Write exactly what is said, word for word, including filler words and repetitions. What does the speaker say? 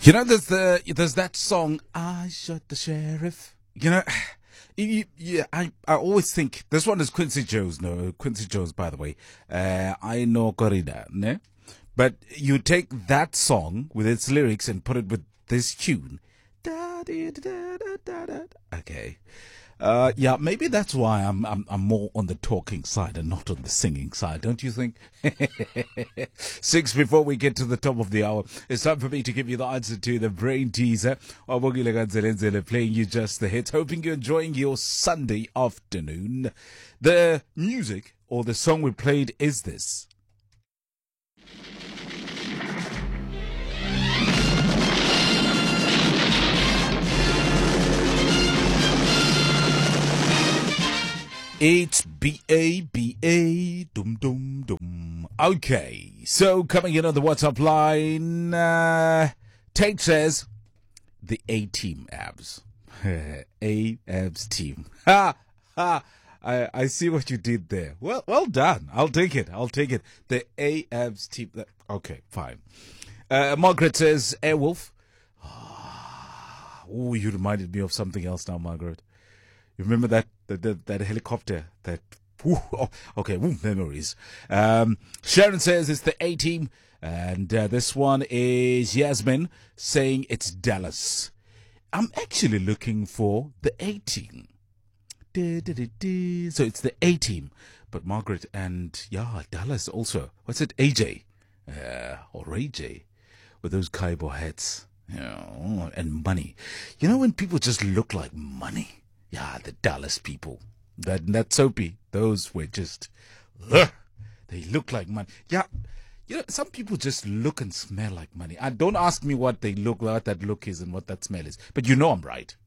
You know, there's the there's that song, "I Shot the Sheriff." You know, you, yeah, I I always think this one is Quincy Jones. No, Quincy Jones, by the way. Uh, I know corrida, ne? But you take that song with its lyrics and put it with this tune. Da, da, da, da, da, da. Okay. Uh, yeah, maybe that's why I'm, I'm I'm more on the talking side and not on the singing side, don't you think? Six before we get to the top of the hour, it's time for me to give you the answer to the brain teaser. Wabongile Ganzelenzele playing you just the hits, hoping you're enjoying your Sunday afternoon. The music or the song we played is this. It's B A B A, dum dum dum. Okay, so coming in on the WhatsApp line, uh, Tate says, the A-Team abs. A-abs team. Ha, ha. I, I see what you did there. Well, well done. I'll take it. I'll take it. The A-abs team. Okay, fine. Uh, Margaret says, Airwolf. Oh, you reminded me of something else now, Margaret. You remember that that, that, that helicopter? That whew, oh, okay, whew, memories. Um, Sharon says it's the A-Team, and uh, this one is Yasmin saying it's Dallas. I'm actually looking for the A-Team. Da, da, da, da. So it's the A-Team, but Margaret and yeah, Dallas also. What's it? A J uh, or A J with those Kaibo hats, you know, and money. You know when people just look like money. Yeah, the Dallas people. That that soapy. Those were just, ugh, they look like money. Yeah, you know, some people just look and smell like money. And don't ask me what they look, what that look is and what that smell is. But you know I'm right.